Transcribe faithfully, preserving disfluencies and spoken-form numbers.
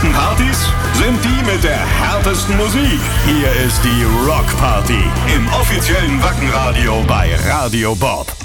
lautesten Partys sind die mit der härtesten Musik. Hier ist die Rock Party im offiziellen Wacken Radio bei Radio Bob.